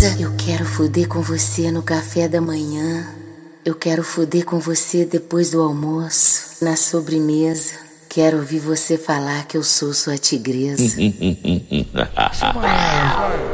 mesa. Eu quero fuder com você no café da manhã. Eu quero fuder com você depois do almoço, na sobremesa. Quero ouvir você falar que eu sou sua tigresa.